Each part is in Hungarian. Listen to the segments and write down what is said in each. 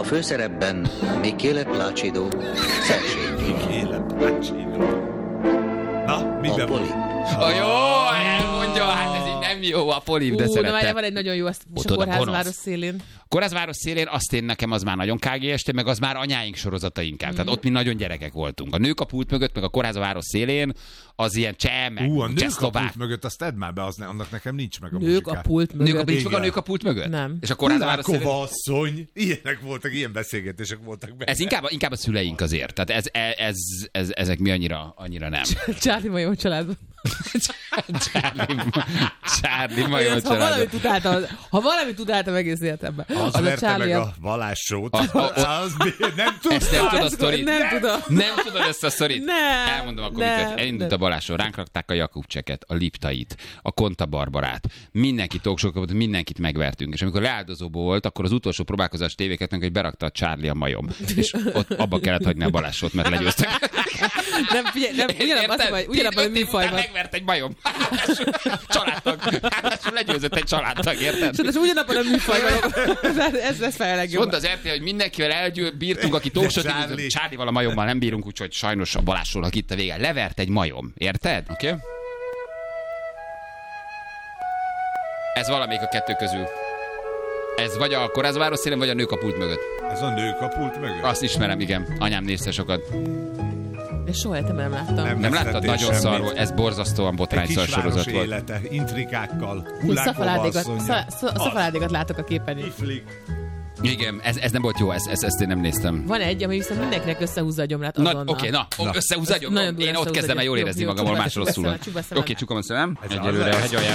A főszerepben Michele Placido, Szersény. Michele Placido. Na, miben volt? Jó, elmondja, hát ez így nem jó, a polip, de szeretem. Van egy nagyon jó, azt a Kórházváros szélén. Kórházváros szélén, azt én nekem az már nagyon KGST, meg az már anyáink sorozata inkább. Tehát ott mi nagyon gyerekek voltunk. A Nők a pult mögött, meg a Kórházváros szélén, az ilyen cseh, meg a Nők csehszlovák. a pult mögött, azt edd már be, annak nekem nincs meg a Nők muzsikát. a pult mögött. Nincs meg a Nők a pult mögött? Nem. És a Kórházváros szélén... Hulákova asszony, ilyenek voltak, ilyen beszélgetések voltak benne. Ez inkább a szüleink azért. Tehát ezek mi annyira nem. Charlie Majom családban. Charlie Majom családban. Ha valamit utáltam egész életemben. Az verte meg a Balázs sót. Nem tudom. Ezt nem tudod a sztorit? Nem tudom. Nem tudod ezt a sztorit? Nem. Elmondom akkor, mikor elindult a Balázsról. Ránk rakták a Jakubcseket, a Liptait, a Konta Barbarát. Mindenki talkshow-kapott, mindenkit megvertünk. És amikor leáldozóból volt, akkor az utolsó próbálkozás tévéketnek, hogy berakta a Charlie a Majom. És ott abba kellett hagyni a Balázsot, mert legyőztek. Ugyanabban a műfajban. Megvert egy majom. Családtag. Legyőzött egy családtag, érted? És ugyanabban a műfajban. Ez lesz fel a legjobb. Mondta az RTL, hogy mindenkivel bírtunk, aki talkshow-t, Charlie-val a majommal nem bírunk, úgyhogy sajnos a Balázsról, aki itt a vége. Levert egy majom, érted? Oké? Okay? Ez valamelyik a kettő közül. Ez vagy a Kórházváros szélén, vagy a Nők a pult mögött. Ez a Nők a pult mögött? Azt ismerem, igen. Anyám nézte sokat. És soha életemben nem láttam. Nem láttad? Nagyon szar volt. Ez borzasztóan botrányszar sorozat volt. Élete, intrikákkal, Hulákova asszony. Szafaládékat látok a képernyőn. Iflik. Igen, ez nem volt jó, ezt én nem néztem. Van egy, ami viszont mindenkinek összehúzza a gyomrát azonnal. Oké, összehúzza a gyomrát. Én ott kezdem el jól érezni magam, ahol más rosszul van. Oké, csukom a szemem. Egyelőre a hegyalján.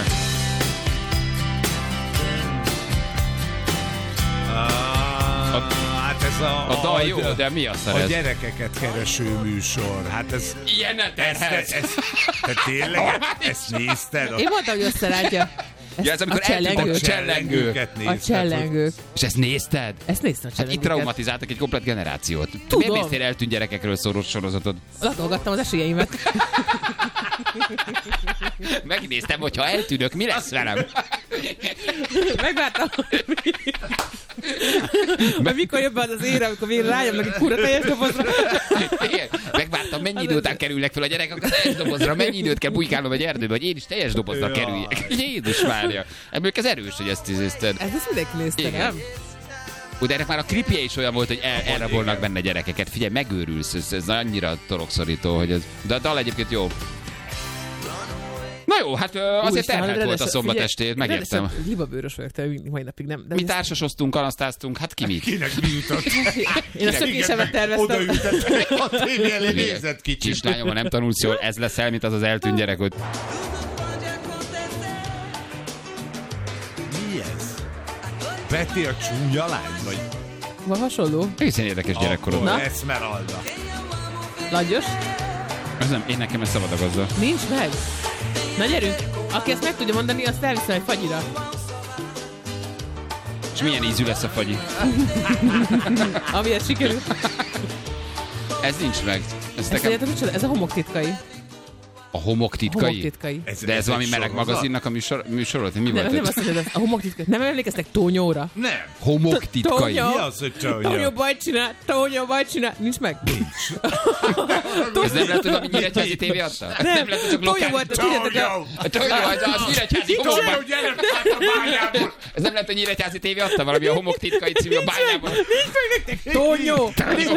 Hát ez a dal jó, de mi a szar ez? A gyerekeket kereső műsor. Hát ez... Ilyen ne terhelsz. Te tényleg ezt nézted? Én mondtam, hogy összerántja. Ja, ez amikor eltűntek a csellengők. A csellengők. És ezt nézted? Ezt néztem a csellengőket. Itt traumatizáltak egy komplet generációt. Tudom. Miért néztél eltűnt gyerekekről szóló sorozatot? Latolgattam az esélyeimet. Megnéztem, hogyha eltűnök, mi lesz velem? Megvártam. Mert mikor jön be az ére, amikor végre rájönnek egy kurva teljes dobozra. Megvártam, mennyi idő után kerülnek fel a gyerekek a teljes dobozra, mennyi időt kell bujkálnom egy erdőbe, hogy én is teljes dobozra kerüljek. Jézus Mária. Ebből ez erős, hogy ezt tízézted. Ez mindenki nézte, nem? De ennek már a klipje is olyan volt, hogy elrabolnak benne gyerekeket. Figyelj, megőrülsz, ez annyira torokszorító, hogy ez... De a dal egyébként jó. Na jó, hát azért terhelt volt a szombat estét, megértem. Libabőrös vagyok, te mai napig nem. Mi társasoztunk, kalasztáztunk, hát ki mit? Kinek mi jutott? Én a szökésemet terveztem. Odaültettek, a tévé elé nézett kicsit. Kislányom, ha nem tanulsz jól, ez leszel, mint az eltűnt gyerek, hogy... Mi ez? Betty a csúnya lány, vagy? Van hasonló? Egészen érdekes gyerekkorod. Na? Esmeralda. Langyos? Ez nem, én nekem ez szabad a gazda. Nincs meg? Na gyerünk! Aki ezt meg tudja mondani, azt elviszem egy fagyira. És milyen ízű lesz a fagyi? Amiért sikerül. Ez nincs meg. Ez a homok titkai. A homok titkai? Homok titkai. De ez valami meleg magazinnak a műsorot? Mi volt nem azt mondod, a homok titkai. Nem emlékeztek Tónyóra? Nem. Homok titkai? Mi az, hogy Tónyó? Tónyó bajt csinál. Nincs meg? Nincs. Ez nem lehet, hogy valami Nyíregyházi tévé adta? Nem lehet, hogy csak Tónyó volt. Tónyó, az Nyíregyházi homokban. Ez nem lehet, hogy Nyíregyházi tévé adta valami a homok titkai című a bányában. Nincs meg nektek. Tónyó.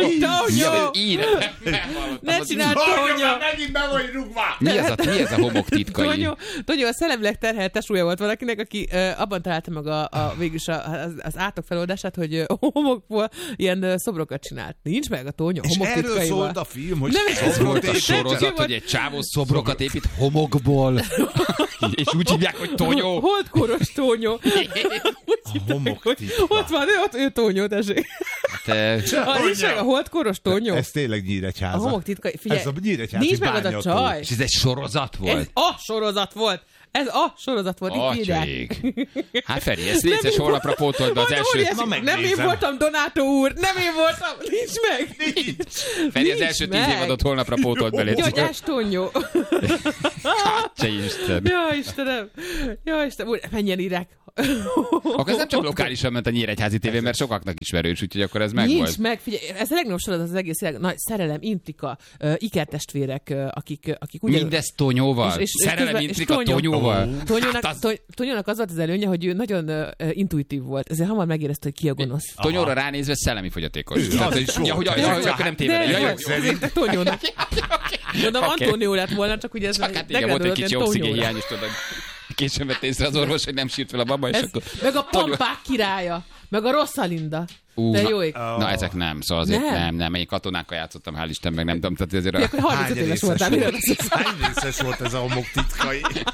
Ne csinál Tónyó. Megint be vagy rúgva. Mi ez a homok titkai? Tónyó a szellemleg terhelt tesója volt valakinek, aki abban találta meg végülis az átok feloldását, hogy homokból ilyen szobrokat csinált. Nincs meg a Tónyó homok titkaival. És erről szólt a film, hogy ez volt a sorozat, hogy egy csávó szobrokat épít homokból. És úgy hívják, hogy Tónyó. Holdkoros Tónyó. A homok titka. Ott van, ő Tónyó, tessék. Nincs meg a holdkoros Tónyó. Ez tényleg Nyíregyháza. A homok titkai. Figyelj, ez a Nyíregyházi nincs meg az a csaj. És ez egy sorozat volt? Ez a sorozat volt. Ez a sorozat volt, itt írják. Atyaik. Hát Feri, ezt létszes holnapra pótold be az első... Óriási, nem én voltam, Donato úr, nem én voltam, nincs meg. Feri, az első 10 évadot holnapra pótold be, létszés. Gyógyás Tonyó. Hát, se Isten. Ja, Istenem. Ja, Istenem. Úr, menjen írják. Akkor ez nem csak lokálisan ment a Nyíregyházi tévén, mert sokaknak ismerős, úgyhogy akkor ez megvolt. Nincs meg, figyelj, ez a legnagyobb sorozat az egész világ. Nagy szerelem, intrika, ikertestvérek, akik ugyan... Mindez Tonyóval? Szerelem, intrika Tonyóval? Tonyónak az volt az előnye, hogy ő nagyon intuitív volt, ezért hamar megérezte, hogy ki a gonosz. Tonyóra ránézve szellemi fogyatékos. Hogy akkor nem tévedek. Tonyónak. Mondom, Antónió lett volna, csak ugye ez volt egy kicsi oxigén hiányos, tudod. Későn vett észre az orvos, hogy nem sírt fel a baba, és akkor... Meg a Pampák királya, meg a Rosalinda. De jó ég. Na, ezek nem, szóval azért nem. Én katonákkal játszottam, hál' Isten, meg nem tudom, tehát azért... Akkor 35 éves voltál, mire Hány részes volt ez a homok titkai?